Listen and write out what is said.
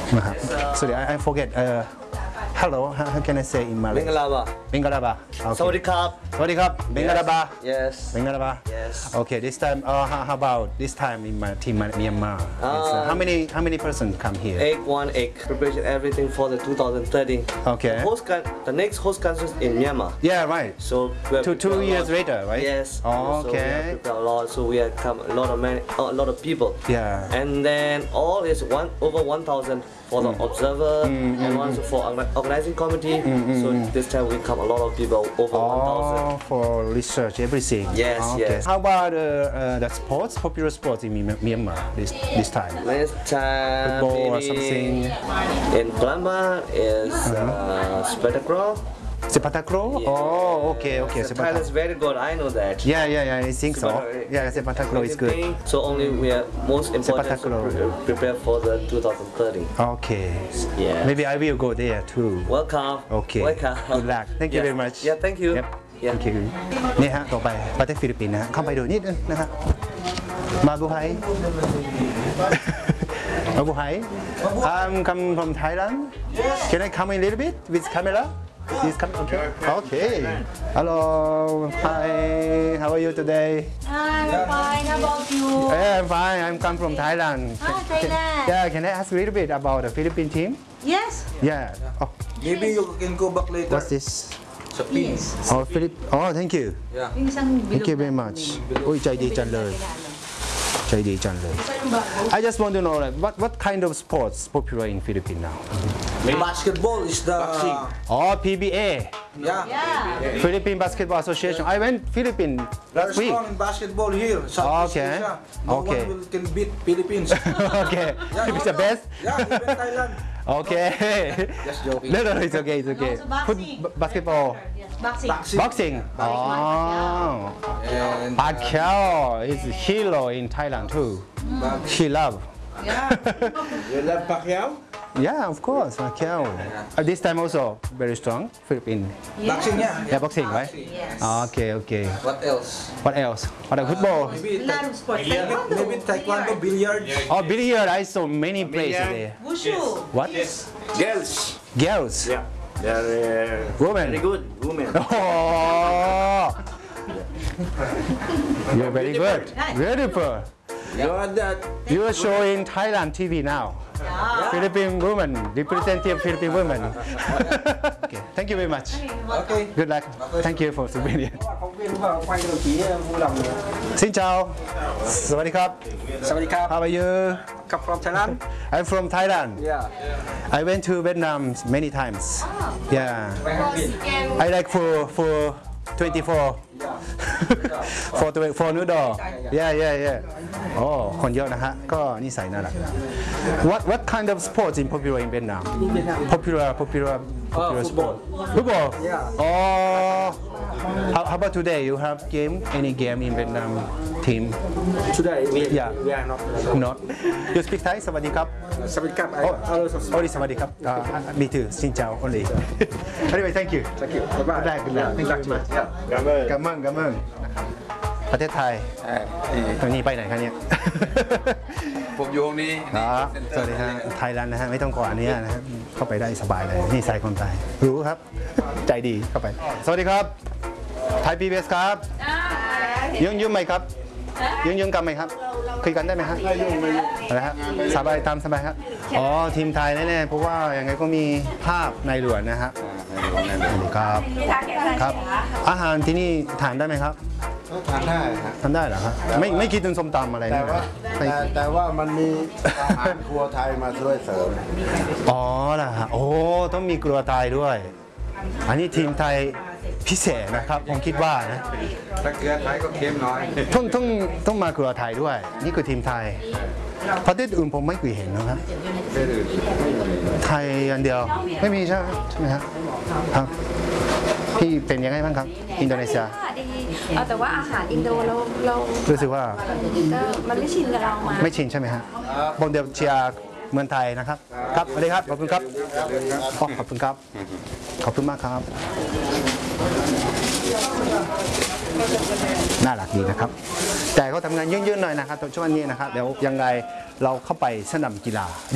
Sorry, I forget. Hello, how can I say in Malay? Bengalaba. Bengalaba. Okay. Sawadikap. Sawadikap. Bengalaba. Yes. Bengalaba. Yes. Okay, this time. How about this time in my team Myanmar? How many persons come here? Egg. Preparation everything for the 2030. Okay. The next host country is in Myanmar. Yeah, right. So we have two years later, right? Yes. Oh, okay. So we have prepared a lot. So we have come a lot of people. Yeah. And then all is over 1,000 for the observer and also for organizing committee. So this time we come a lot of people over 1,000. For research, everything. Yes, okay. yes. How about the sports, popular sports in Myanmar this time? This time Football or something? In Palembang is Spectacle. Sepak takraw? Yeah. Oh, okay. Thailand is very good. I know that. Yeah, I think so. Yeah, sepak takraw is good. So only we are most important to prepare for the 2030. Okay. Yeah. Maybe I will go there too. Welcome. Okay. Welcome. Good luck. Thank you very much. Yeah, thank you. Yep. Yeah. Thank you. นี่ฮะต่อไปประเทศฟิลิปปินส์นะเข้าไปดูนิดนึงนะครับมาบุไฮ มาบุไฮ I'm come from Thailand. Can I come in a little bit with camera? Please come. Okay. Hello. Hi. How are you today? I'm fine. How about you? Yeah, I'm fine. I'm come from Thailand. Thailand. Yeah. Can I ask a little bit about the Philippine team? Yes. Yeah. Oh, Maybe you can go back later. what's this? Yes. Oh, Oh, thank you. Yeah. Thank you very much. อุ้ยใจดีจังเลย ใจดีจังเลย I just want to know like what kind of sports popular in Philippines now? Basketball is the Oh, PBA. yeah. Philippine Basketball Association. I went Philippines They're last week. strong in basketball here. Southeast Okay. Asia. No Okay. one can beat Philippines. Okay. Yeah, It's the no. best. Yeah, even Thailand. Okay. Just joking. No, it's okay. It's okay. Also boxing. Basketball. Yes, boxing. Boxing. Oh. And Pacquiao is a hero in Thailand too. She love. you love Pacquiao? Yeah, of course, Pacquiao. This time also very strong. Philippines. Boxing, yeah. Yeah, boxing, right? Yes. Okay. What else? What else? What about football? Maybe A lot of sports. Taekwondo. maybe taekwondo, billiards. Oh, billiard. I saw many places there. Wushu. What? Girls. Girls. Yeah. They're Women. very good women. Oh. You're very good. Nice. Beautiful. You are that. You are showing Thailand TV now. Yeah. Philippine women, representative Philippine women. Okay, thank you very much. Okay. Good luck. Thank you for souvenir. Phóng viên vào quay đồng chí vui lòng. Xin chào. Sawadee Sawadee How are you? Come from Thailand? I'm from Thailand. Yeah. I went to Vietnam many times. Yeah. I like for 24. for noodle. Yeah. โอ้คนเยอะนะฮะก็นิสัยน่ารัก What kind of sports in popular in Vietnam? Popular sport. Football. Yeah. Oh. How about today? You have any game in Vietnam team? Today we are not. Not. You speak Thai? สวัสดีครับ Sawadee Cup. Only สวัสดีครับ me too ซินเจ้า only anyway thank you Thank you. Bye-bye. Good luck. Thank you much กำเมืองประเทศไทยตอนนี้ไปไหนคะเนี่ยผมอยู่ห้องนี้สวัสดีฮะไทยแลนด์นะฮะไม่ต้องกออันนี้นะฮะเข้าไปได้สบายเลยนี่ใส่คนไทยรู้ครับใจดีเข้าไปสวัสดีครับไทย PBS ครับยุ่งไหมครับยุ่งกันไหมครับคุยกันได้ไหมฮะไม่ยุ่งอะไรฮะสบายตามสบายครับอ๋อทีมไทยแน่ๆเพราะว่าอย่างไงก็มีภาพในหลวงนะฮะครับอาหารที่นี่ทานได้ไหมครับทานได้ครับทำได้เหรอครับไม่คิดถึงส้มตำอะไรแต่ว่ามันมีอาหารครัวไทยมาช่วยเสริมอ๋อล่ะฮะโอ้ต้องมีครัวไทยด้วย อันนี้ทีมไทยพิเศษนะครับผมคิดว่านะถ้าเกลือไทยก็เค็มน้อยต้องมาครัวไทยด้วย นี่คือทีมไทยประเทศอื่นผมไม่เคยเห็นนะครับประเทศอื่นไทยอันเดียวไม่มีใช่ไหมครับครับพี่เป็นยังไงบ้างครับอินโดนีเซียดีแต่ว่าอาหารอินโดเรารู้สึกว่าก็มันไม่ชินกับเรามาไม่ชินใช่ไหมฮะผมเดี๋ยวเชียร์เมืองไทยนะครับครับสวัสดีครับขอบคุณครับขอบคุณครับขอบคุณมากครับน่ารักดีนะครับแต่เขาทำงานยืนๆหน่อยนะครับตอนช่วงนี้นะครับเดี๋ยวยังไงเราเข้าไปสนามกีฬา